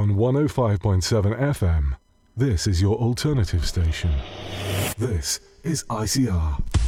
On 105.7 FM, this is your alternative station. This is ICR.